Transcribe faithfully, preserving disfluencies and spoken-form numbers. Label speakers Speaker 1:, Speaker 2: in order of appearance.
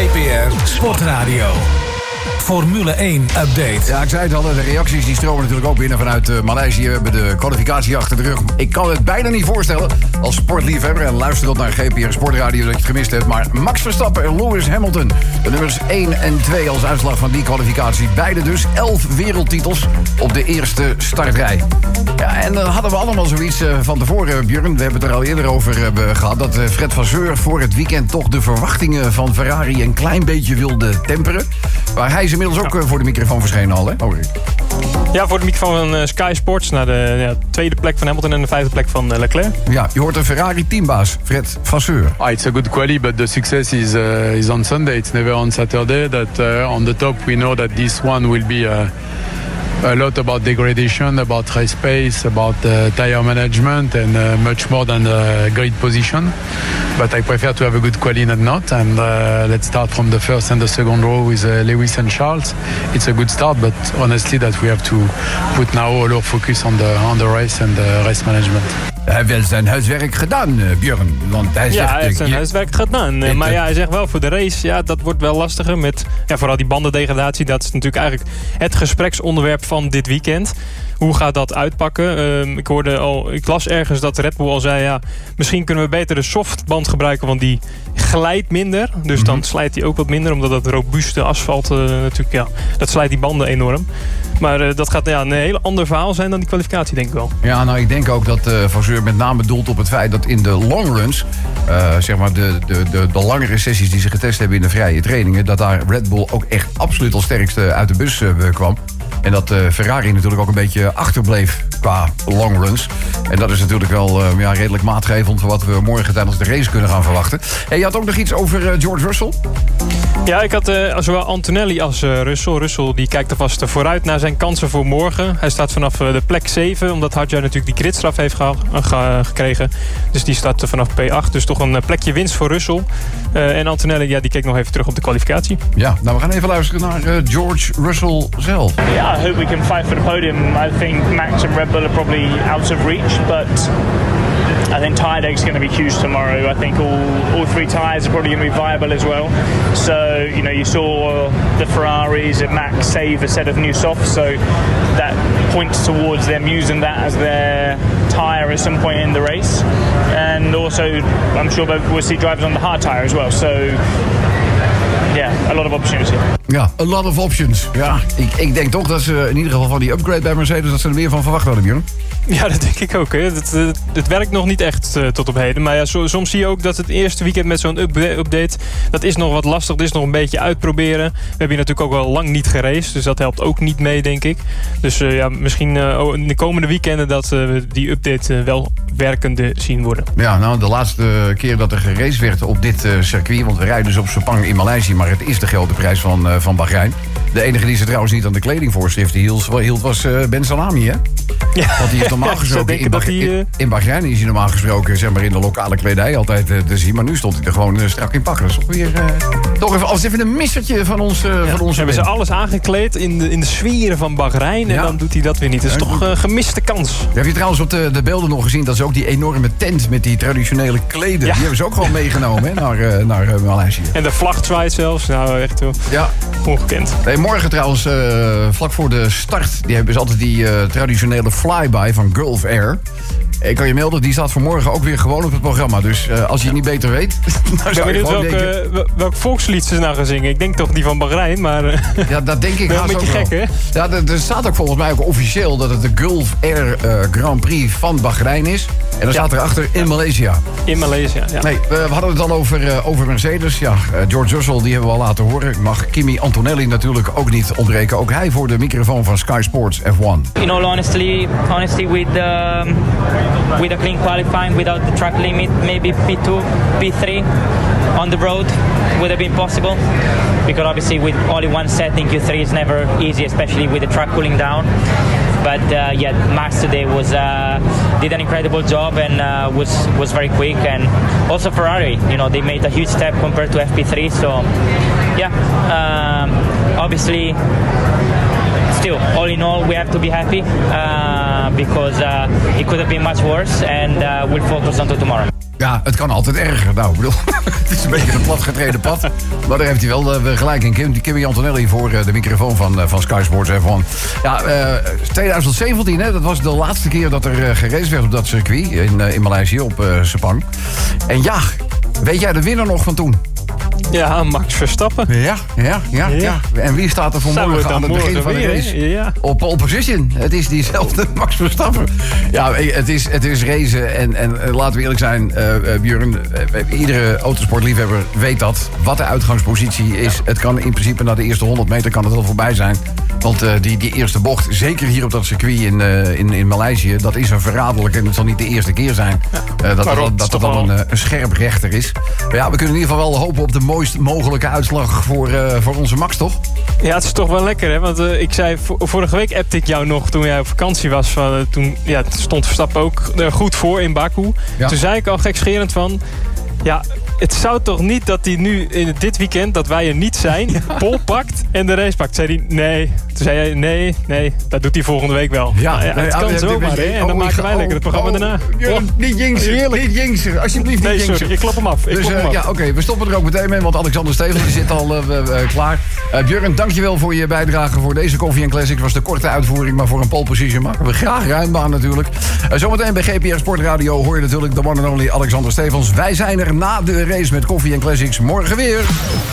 Speaker 1: P R Sportradio. Formule één update.
Speaker 2: Ja, ik zei het al, de reacties die stromen natuurlijk ook binnen vanuit uh, Maleisië. We hebben de kwalificatie achter de rug. Ik kan het bijna niet voorstellen als sportliefhebber en luister tot naar G P R Sportradio dat je het gemist hebt. Maar Max Verstappen en Lewis Hamilton, de nummers één en twee als uitslag van die kwalificatie. Beide dus elf wereldtitels op de eerste startrij. Ja, en dan hadden we allemaal zoiets uh, van tevoren, Björn. We hebben het er al eerder over uh, gehad. Dat uh, Fred Vasseur voor het weekend toch de verwachtingen van Ferrari een klein beetje wilde temperen. Maar hij is inmiddels ook uh, voor de microfoon verschenen al, hè? Oh,
Speaker 3: ja, voor de microfoon van uh, Sky Sports. Naar de ja, tweede plek van Hamilton en de vijfde plek van uh, Leclerc.
Speaker 2: Ja, je hoort een Ferrari-teambaas, Fred Vasseur.
Speaker 4: Ah, it's a good quali, but the success is, uh, is on Sunday. It's never on Saturday. That uh, on the top we know that this one will be... Uh, a lot about degradation, about race pace, about uh, tire management, and uh, much more than the grid position. But I prefer to have a good quali than not. And uh, let's start from the first and the second row with uh, Lewis and Charles. It's a good start, but honestly, that we have to put now all our focus on the on the race and the race management.
Speaker 2: Hij heeft wel zijn huiswerk gedaan, uh, Björn. Want hij
Speaker 3: ja,
Speaker 2: zegt,
Speaker 3: hij heeft zijn
Speaker 2: je,
Speaker 3: huiswerk gedaan. Uh, maar ja, hij zegt wel voor de race, ja, dat wordt wel lastiger. Met ja, vooral die bandendegradatie. Dat is natuurlijk eigenlijk het gespreksonderwerp van dit weekend. Hoe gaat dat uitpakken? Uh, ik hoorde al, ik las ergens dat Red Bull al zei, ja, misschien kunnen we beter de softband gebruiken, want die glijdt minder. Dus mm-hmm. dan slijt hij ook wat minder, omdat dat robuuste asfalt uh, natuurlijk, ja, dat slijt die banden enorm. Maar uh, dat gaat ja, een heel ander verhaal zijn dan die kwalificatie, denk ik wel.
Speaker 2: Ja, nou, ik denk ook dat uh, Vasseur met name doelt op het feit dat in de longruns, uh, zeg maar de, de, de, de langere sessies die ze getest hebben in de vrije trainingen, dat daar Red Bull ook echt absoluut als sterkste uit de bus uh, kwam. En dat uh, Ferrari natuurlijk ook een beetje achterbleef qua longruns. En dat is natuurlijk wel uh, ja, redelijk maatgevend voor wat we morgen tijdens de race kunnen gaan verwachten. En je had ook nog iets over uh, George Russell?
Speaker 3: Ja, ik had uh, zowel Antonelli als uh, Russell. Russell die kijkt alvast vooruit naar zijn kansen voor morgen. Hij staat vanaf uh, de plek zeven, omdat Hadjar natuurlijk die gridstraf heeft ge- ge- gekregen. Dus die staat uh, vanaf P acht. Dus toch een uh, plekje winst voor Russell. Uh, en Antonelli ja, die keek nog even terug op de kwalificatie.
Speaker 2: Ja, nou we gaan even luisteren naar uh, George Russell zelf.
Speaker 5: Yeah, I hope we can fight for the podium. I think Max and Red Bull are probably out of reach, but I think tyre deg's going to be huge tomorrow. I think all, all three tyres are probably going to be viable as well. So, you know, you saw the Ferraris and Max save a set of new softs, so that points towards them using that as their tyre at some point in the race. And also, I'm sure we'll see drivers on the hard tyre as well. So, yeah, a lot of opportunity.
Speaker 2: Ja, a lot of options. Ja, ik, ik denk toch dat ze in ieder geval van die upgrade bij Mercedes, dat ze er meer van verwacht hadden, Björn.
Speaker 3: Ja, dat denk ik ook. Hè. Het, het, het werkt nog niet echt uh, tot op heden. Maar ja, so, soms zie je ook dat het eerste weekend met zo'n up- update... dat is nog wat lastig. Dat is nog een beetje uitproberen. We hebben hier natuurlijk ook wel lang niet geraced. Dus dat helpt ook niet mee, denk ik. Dus uh, ja, misschien uh, in de komende weekenden... dat uh, we die update uh, wel werkende zien worden.
Speaker 2: Ja, nou, de laatste keer dat er geraced werd op dit uh, circuit... want we rijden dus op Sepang in Maleisië... maar het is de grote prijs van, uh, van Bahrein. De enige die ze trouwens niet aan de kledingvoorschriften hield... hield was uh, Ben Salami, hè?
Speaker 3: Ja.
Speaker 2: Want die is normaal gesproken in, Bah-
Speaker 3: die, uh...
Speaker 2: in, in Bahrein is hij normaal gesproken zeg maar in de lokale kledij altijd uh, te zien. Maar nu stond hij er gewoon uh, strak in pakken. Dat is toch weer uh, toch even, als even een missertje van ons. Uh,
Speaker 3: ja,
Speaker 2: van ons
Speaker 3: hebben ze alles aangekleed in de, in de sferen van Bahrein. En
Speaker 2: ja. dan
Speaker 3: doet hij dat weer niet. Dat is ja, toch een uh, gemiste kans.
Speaker 2: Ja, heb je trouwens op de, de beelden nog gezien dat ze ook die enorme tent met die traditionele kleden. Ja. Die hebben ze ook gewoon meegenomen hè, naar, uh, naar uh, Maleisië.
Speaker 3: En de vlag zwaait zelfs. Nou, echt wel
Speaker 2: ja.
Speaker 3: ongekend.
Speaker 2: Nee, morgen trouwens, uh, vlak voor de start, die hebben ze altijd die uh, traditionele flyby van Gulf Air. Ik kan je melden, die staat vanmorgen ook weer gewoon op het programma. Dus uh, als je het niet beter weet, dan zou je gewoon
Speaker 3: welke,
Speaker 2: denken...
Speaker 3: welk, welk volkslied ze nou gaan zingen. Ik denk toch die van Bahrein, maar... Uh,
Speaker 2: ja, dat denk ik
Speaker 3: wel
Speaker 2: haast
Speaker 3: een beetje
Speaker 2: ook
Speaker 3: gek,
Speaker 2: wel.
Speaker 3: hè?
Speaker 2: Ja, er, er staat ook volgens mij ook officieel dat het de Gulf Air uh, Grand Prix van Bahrein is. En dan ja. staat erachter in Maleisië.
Speaker 3: In Maleisië, ja.
Speaker 2: Nee, we hadden het al over, uh, over Mercedes. Ja, uh, George Russell, die hebben we al laten horen. Mag Kimi Antonelli natuurlijk ook niet ontbreken. Ook hij voor de microfoon van Sky Sports F één.
Speaker 6: In all honesty, honestly with um, with a clean qualifying without the track limit, maybe P two, P three on the road would have been possible. Because obviously with only one setting, Q three is never easy, especially with the track cooling down. But uh, yeah, Max today was uh, did an incredible job and uh, was was very quick, and also Ferrari, you know, they made a huge step compared to F P three. So yeah, um, obviously, still all in all, we have to be happy uh, because uh, it could have been much worse, and uh, we'll focus on to tomorrow.
Speaker 2: Ja, het kan altijd erger. Nou, ik bedoel, het is een beetje een platgetreden pad. Maar daar heeft hij wel uh, gelijk in. Kim, Kimi Antonelli voor uh, de microfoon van, uh, van Sky Sports F één. Ja, uh, twintig zeventien, hè, dat was de laatste keer dat er uh, geraced werd op dat circuit in, uh, in Maleisië, op uh, Sepang. En ja, weet jij de winnaar nog van toen?
Speaker 3: Ja, Max Verstappen.
Speaker 2: Ja, ja, ja, ja.
Speaker 3: Ja.
Speaker 2: En wie staat er voor
Speaker 3: Zou
Speaker 2: morgen
Speaker 3: het
Speaker 2: aan
Speaker 3: dan
Speaker 2: het begin
Speaker 3: morgen
Speaker 2: van de
Speaker 3: weer,
Speaker 2: race?
Speaker 3: hè? Ja.
Speaker 2: Op pole position. Het is diezelfde Max Verstappen. Ja, het is, het is racen. En, en uh, laten we eerlijk zijn, uh, uh, Björn. Uh, iedere autosportliefhebber weet dat. Wat de uitgangspositie is. Ja. Het kan in principe na de eerste honderd meter kan het wel voorbij zijn. Want uh, die, die eerste bocht, zeker hier op dat circuit in, uh, in, in Maleisië... dat is een verraderlijk en het zal niet de eerste keer zijn... Ja. Uh, dat er, dat, dat er dan een, een scherp rechter is. Maar ja, we kunnen in ieder geval wel hopen op de mooist mogelijke uitslag voor, uh, voor onze Max, toch?
Speaker 3: Ja, het is toch wel lekker, hè? Want uh, ik zei, vorige week appte ik jou nog toen jij op vakantie was. Van, uh, toen ja, stond Verstappen ook er goed voor in Baku. Ja. Toen zei ik al gekscherend van... Ja, het zou toch niet dat hij nu in dit weekend, dat wij er niet zijn, ja. pol pakt en de race pakt. Zei hij, nee. Toen zei jij, nee, nee, dat doet hij volgende week wel. Ja, nou ja het nee, kan zomaar, hè. En dan oh, maken wij oh, lekker het programma oh, daarna.
Speaker 2: Ja, oh, niet jinxen, niet jinxen. Alsjeblieft
Speaker 3: nee,
Speaker 2: niet jinxen.
Speaker 3: sorry, ik klop hem af. Ik
Speaker 2: dus,
Speaker 3: klop hem
Speaker 2: uh,
Speaker 3: af.
Speaker 2: Ja, oké, okay, we stoppen er ook meteen mee, want Alexander Stevens zit al uh, uh, klaar. Uh, Björn, dankjewel voor je bijdrage voor deze Koffie en Classics. Was de korte uitvoering, maar voor een pole position maken we graag ruimbaan natuurlijk. Uh, zometeen bij G P R Sportradio hoor je natuurlijk de one and only Alexander Stevens. Wij zijn er na de race met Koffie en Classics morgen weer.